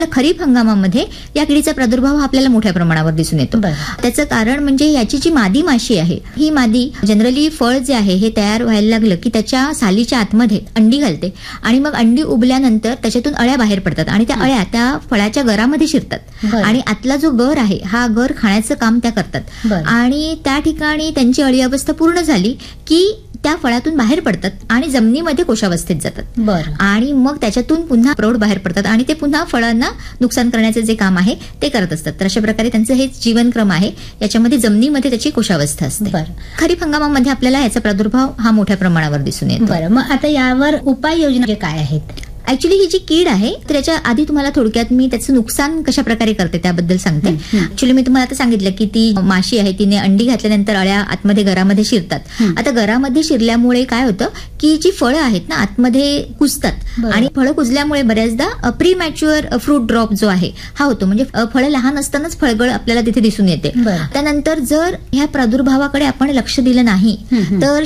खरीप हंगामामध्ये या किडीचा प्रादुर्भाव हा आपल्याला मोठ्या प्रमाणावर दिसून येतो. त्याचं कारण म्हणजे याची जी मादी माशी आहे, ही मादी जनरली फळ जे आहे हे तयार व्हायला लागलं की त्याच्या सालीच्या आतमध्ये अंडी घालते आणि मग अंडी उबल्यानंतर त्याच्यातून अळ्या बाहेर पडतात आणि त्या अळ्या त्या फळाच्या गरामध्ये शिरतात आणि आतला जो गर आहे हा गर खाण्याचं काम त्या करतात आणि त्या ठिकाणी त्यांची अळी अवस्था पूर्ण झाली की त्या फळातून बाहेर पडतात आणि जमिनीमध्ये कोशावस्थेत जातात आणि मग त्याच्यातून पुन्हा प्रौढ बाहेर पडतात आणि ते पुन्हा फळांना नुकसान करण्याचे जे काम आहे ते करत असतात. तर अशा प्रकारे त्यांचं हे जीवनक्रम आहे. याच्यामध्ये जमिनीमध्ये त्याची कोशावस्था असते. खरीप हंगामामध्ये आपल्याला याचा प्रादुर्भाव हा मोठ्या प्रमाणावर दिसून येतो. बरं, मग आता यावर उपाययोजना काय आहेत? ऍक्च्युली ही जी कीड आहे तर याच्या आधी तुम्हाला थोडक्यात मी त्याचं नुकसान कशा प्रकारे करते त्याबद्दल सांगते. ऍक्च्युली मी तुम्हाला आता सांगितलं की ती माशी आहे तिने अंडी घातल्यानंतर अळ्या आतमध्ये घरामध्ये शिरतात. आता घरामध्ये शिरल्यामुळे काय होतं की जी फळं आहेत ना आतमध्ये कुजतात आणि फळं कुजल्यामुळे बऱ्याचदा प्री मॅच्युअर फ्रूट ड्रॉप जो आहे हा होतो. म्हणजे फळं लहान असतानाच फळगळ आपल्याला तिथे दिसून येते. त्यानंतर जर ह्या प्रादुर्भावाकडे आपण लक्ष दिलं नाही तर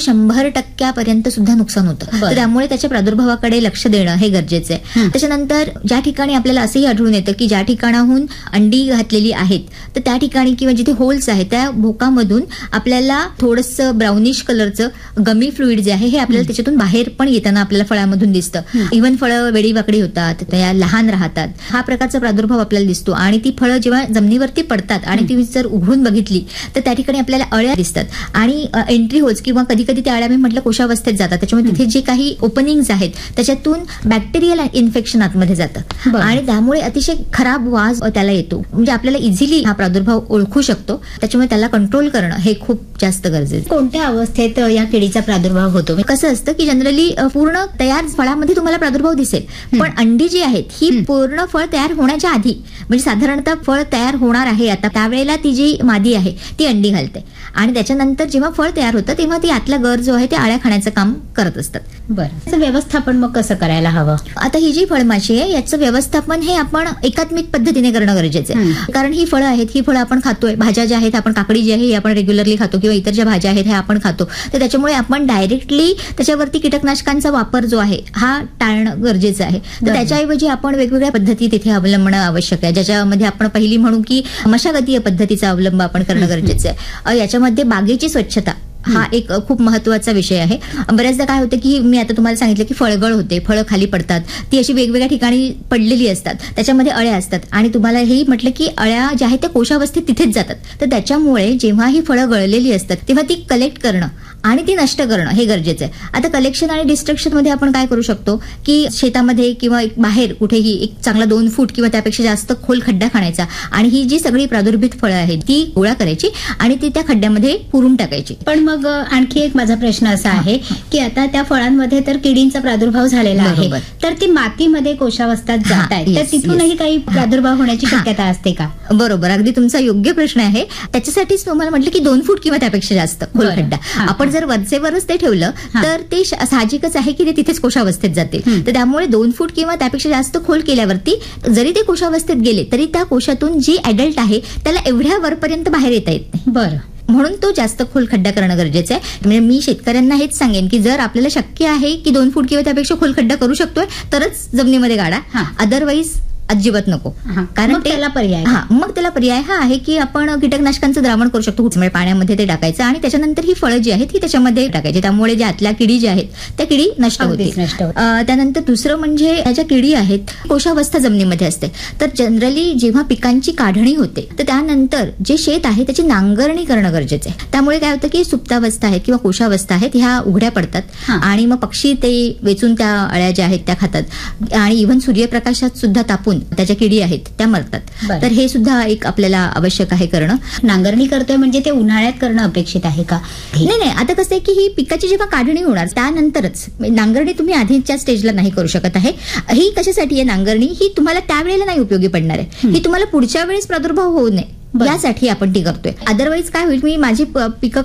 100% सुद्धा नुकसान होतं. तर त्यामुळे त्याच्या प्रादुर्भावाकडे लक्ष देणं हे गरजेचं आहे. त्याच्यानंतर ज्या ठिकाणी आपल्याला असंही आढळून येतं की ज्या ठिकाणाहून अंडी घातलेली आहेत तर त्या ठिकाणी किंवा जिथे होल्स आहेत त्या भोकामधून आपल्याला थोडंसं ब्राउनिश कलरचं गमी फ्लुइड जे आहे हे आपल्याला त्याच्यातून बाहेर पण येताना आपल्याला फळामधून दिसतं. इव्हन फळं वेडीवाकडी होतात, त्या लहान राहतात, हा प्रकारचा प्रादुर्भाव आपल्याला दिसतो आणि ती फळं जेव्हा जमिनीवरती पडतात आणि ती जर उघडून बघितली तर त्या ठिकाणी आपल्याला अळ्या दिसतात आणि एंट्री होल्स किंवा कधी कधी त्या अळ्या मी म्हटलं कोशावस्थेत जातात. त्याच्यामुळे तिथे जे काही ओपनिंग्स आहेत त्याच्यातून बॅक्टेरियल इन्फेक्शन आतमध्ये जातं आणि त्यामुळे अतिशय खराब वास त्याला येतो. म्हणजे आपल्याला इझिली हा प्रादुर्भाव ओळखू शकतो. त्याच्यामुळे त्याला कंट्रोल करणं हे खूप जास्त गरजेचं. कोणत्या अवस्थेत या किडीचा प्रादुर्भाव होतो? कसं असतं की जनरली पूर्ण तयार फळामध्ये तुम्हाला प्रादुर्भाव दिसेल पण अंडी जी आहेत ही पूर्ण फळ तयार होण्याच्या आधी म्हणजे साधारणतः फळ तयार होणार आहे आता त्यावेळेला ती जी मादी आहे ती अंडी घालते आणि त्याच्यानंतर जेव्हा फळ तयार होतं तेव्हा ती आतला गर जो आहे ते अळ्या खाण्याचं काम करत असतात. बरं, व्यवस्थापन मग कसं करायला हवं? आता ही जी फळमाशी आहे याचं व्यवस्थापन हे आपण एकात्मिक पद्धतीने करणं गरजेचं आहे. कारण ही फळं आहेत, ही फळं आपण खातोय, भाज्या ज्या आहेत आपण काकडी जी आहे ही आपण रेग्युलरली खातो किंवा इतर ज्या भाज्या आहेत ह्या आपण खातो. तर त्याच्यामुळे आपण डायरेक्टली त्याच्यावरती कीटकनाशकांचा वापर जो आहे हा टाळणं गरजेचं आहे. तर त्याच्याऐवजी आपण वेगवेगळ्या पद्धती तिथे अवलंबणं आवश्यक आहे. ज्याच्यामध्ये आपण पहिली म्हणू की मशागतीय पद्धतीचा अवलंब आपण करणं गरजेचं आहे. याच्यामध्ये बागेची स्वच्छता हा एक खूप महत्वाचा विषय आहे. बऱ्याचदा काय होतं की मी आता तुम्हाला सांगितलं की फळगळ होते, फळं खाली पडतात, ती अशी वेगवेगळ्या ठिकाणी पडलेली असतात, त्याच्यामध्ये अळ्या असतात आणि तुम्हाला हेही म्हटलं की अळ्या ज्या आहेत त्या कोशावस्थेत तिथेच जातात. तर त्याच्यामुळे जेव्हा ही फळं गळलेली असतात तेव्हा ती कलेक्ट करणं आणि ती नष्ट करणं हे गरजेचं आहे. आता कलेक्शन आणि डिस्ट्रक्शन मध्ये आपण काय करू शकतो की शेतामध्ये किंवा बाहेर कुठेही एक चांगला 2 फूट किंवा त्यापेक्षा जास्त खोल खड्डा खणायचा आणि ही जी सगळी प्रादुर्भित फळं आहेत ती गोळा करायची आणि ती त्या खड्ड्यामध्ये पुरून टाकायची. पण मग आणखी एक माझा प्रश्न असा आहे की आता त्या फळांमध्ये तर किडींचा प्रादुर्भाव झालेला आहे तर ती मातीमध्ये कोशावस्थेत जात आहे तर तिथूनही काही प्रादुर्भाव होण्याची शक्यता असते का? बरोबर, अगदी तुमचा योग्य प्रश्न आहे. त्याच्यासाठीच तुम्हाला म्हटलं की 2 फूट किंवा त्यापेक्षा जास्त खोल खड्डा. आपण जर वरचेवरच ते ठेवलं तर ते साहजिकच आहे की ते तिथेच कोशावस्थेत जातील. तर त्यामुळे 2 फूट किंवा त्यापेक्षा जास्त खोल केल्यावरती जरी ते कोशावस्थेत गेले तरी त्या कोशातून जी ऍडल्ट आहे त्याला एवढ्या वरपर्यंत बाहेर येता येत नाही. बरं, म्हणून तो जास्त खोल खड्डा करणं गरजेचं आहे. म्हणजे मी शेतकऱ्यांना हेच सांगेन की जर आपल्याला शक्य आहे की 2 फूट किंवा त्यापेक्षा खोल खड्डा करू शकतोय तरच जमिनीमध्ये गाडा, अदरवाईज अजिबात नको. कारण त्याला पर्याय मग त्याला पर्याय हा आहे की आपण कीटकनाशकांचं द्रावण करू शकतो. म्हणजे पाण्यामध्ये ते टाकायचं आणि त्याच्यानंतर ही फळं जी आहेत ही त्याच्यामध्ये टाकायची. त्यामुळे ज्या आतल्या किडी ज्या आहेत त्या किडी नष्ट होतील. त्यानंतर दुसरं म्हणजे ह्या ज्या किडी आहेत कोशावस्था जमिनीमध्ये असते. तर जनरली जेव्हा पिकांची काढणी होते तर त्यानंतर जे शेत आहे त्याची नांगरणी करणं गरजेचं आहे. त्यामुळे काय होतं की सुप्तावस्था आहेत किंवा कोशावस्था आहेत ह्या उघड्या पडतात आणि मग पक्षी ते वेचून त्या अळ्या ज्या आहेत त्या खातात आणि इव्हन सूर्यप्रकाशात सुद्धा तापून त्याच्या किडी आहेत त्या मरतात. तर हे सुद्धा एक आपल्याला आवश्यक आहे करणं. नांगरणी करतोय म्हणजे ते उन्हाळ्यात करणं अपेक्षित आहे का? नाही, आता कसं आहे की ही पिकाची जेव्हा काढणी होणार त्यानंतरच, नांगरणी तुम्ही आधीच्या स्टेजला नाही करू शकत आहे. ही कशासाठी आहे नांगरणी? ही तुम्हाला त्यावेळेला नाही उपयोगी पडणार आहे, ही तुम्हाला पुढच्या वेळेस प्रादुर्भाव होऊ नये यासाठी आपण ती करतोय. अदरवाईज काय होईल, मी माझी पिकं